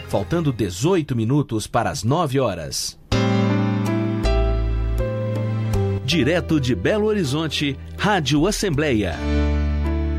faltando 18 minutos para as 9 horas. Direto de Belo Horizonte, Rádio Assembleia.